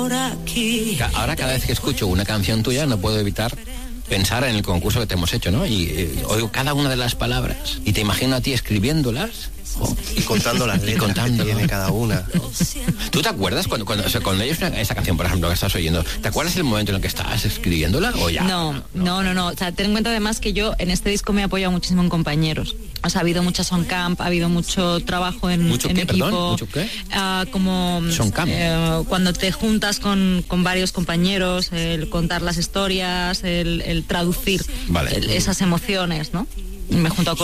por aquí. Ahora cada vez que escucho una canción tuya no puedo evitar pensar en el concurso que te hemos hecho, ¿no? Y oigo cada una de las palabras y te imagino a ti escribiéndolas. Y contando las letras que tiene cada una. ¿Tú te acuerdas cuando oyes esa canción, por ejemplo, que estás oyendo? ¿Te acuerdas el momento en el que estabas escribiéndola o ya? No. O sea, ten en cuenta además que yo en este disco me he apoyado muchísimo en compañeros. O sea, ha habido mucha soncamp, ha habido mucho trabajo en ¿Mucho qué, equipo. perdón? ¿Mucho qué? Como Soncamp. Cuando te juntas con varios compañeros, el contar las historias, el traducir esas emociones, ¿no? Me he juntado